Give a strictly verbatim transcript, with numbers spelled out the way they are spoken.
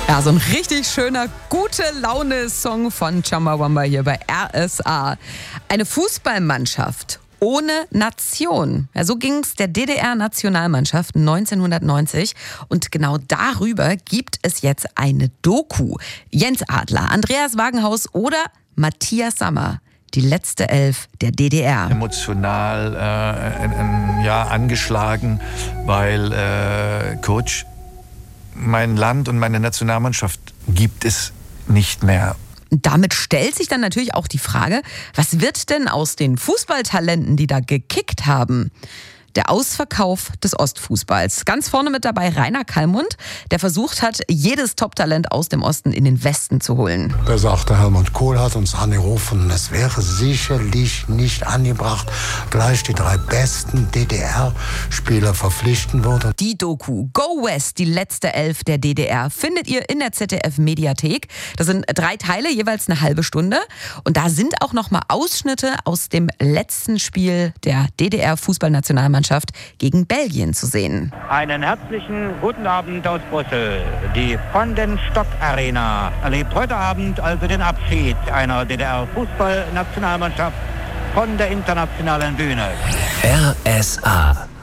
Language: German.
Ja, so ein richtig schöner Gute-Laune-Song von Chumbawamba hier bei R S A. Eine Fußballmannschaft ohne Nation. Ja, so ging es der D D R-Nationalmannschaft neunzehnhundertneunzig. Und genau darüber gibt es jetzt eine Doku. Jens Adler, Andreas Wagenhaus oder Matthias Sammer. Die letzte Elf der D D R. Emotional äh, ja, angeschlagen, weil äh, Coach, mein Land und meine Nationalmannschaft gibt es nicht mehr. Damit stellt sich dann natürlich auch die Frage, was wird denn aus den Fußballtalenten, die da gekickt haben? Der Ausverkauf des Ostfußballs. Ganz vorne mit dabei Rainer Kallmund, der versucht hat, jedes Top-Talent aus dem Osten in den Westen zu holen. Da sagte Helmut Kohl, hat uns angerufen, es wäre sicherlich nicht angebracht, gleich die drei besten D D R-Spieler verpflichten würde. Die Doku Go West, die letzte Elf der D D R, findet ihr in der Z D F-Mediathek. Das sind drei Teile, jeweils eine halbe Stunde. Und da sind auch noch mal Ausschnitte aus dem letzten Spiel der D D R-Fußballnationalmannschaft gegen Belgien zu sehen. Einen herzlichen guten Abend aus Brüssel. Die Van den Stock Arena erlebt heute Abend also den Abschied einer D D R-Fußballnationalmannschaft von der internationalen Bühne. R S A